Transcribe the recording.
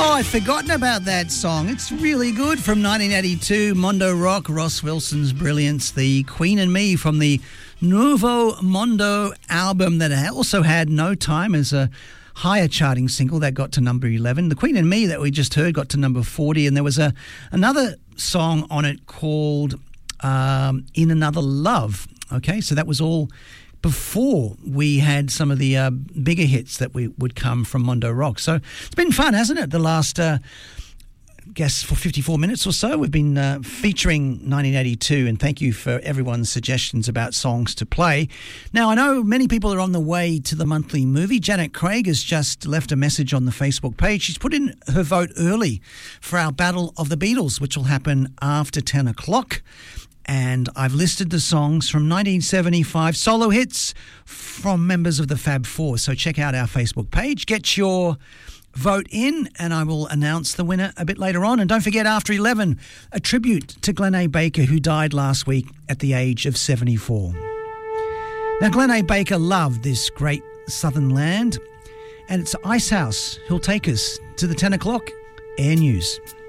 Oh, I'd forgotten about that song. It's really good, from 1982, Mondo Rock, Ross Wilson's Brilliance, The Queen and Me from the Nuevo Mondo album that also had No Time as a higher charting single that got to number 11. The Queen and Me that we just heard got to number 40, and there was another song on it called In Another Love. Okay, so that was all before we had some of the bigger hits that would come from Mondo Rock. So it's been fun, hasn't it? The last, guess, for 54 minutes or so, we've been featuring 1982, and thank you for everyone's suggestions about songs to play. Now, I know many people are on the way to the monthly movie. Janet Craig has just left a message on the Facebook page. She's put in her vote early for our Battle of the Beatles, which will happen after 10 o'clock. And I've listed the songs from 1975, solo hits from members of the Fab Four. So check out our Facebook page, get your vote in, and I will announce the winner a bit later on. And don't forget, after 11, a tribute to Glen A. Baker, who died last week at the age of 74. Now, Glen A. Baker loved this great southern land, and it's Icehouse who'll take us to the 10 o'clock Air News.